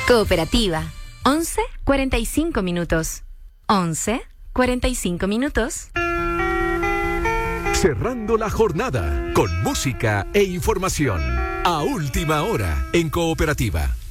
Cooperativa. 11:45 minutos. 11:45 minutos. Cerrando la jornada con música e información. A última hora en Cooperativa.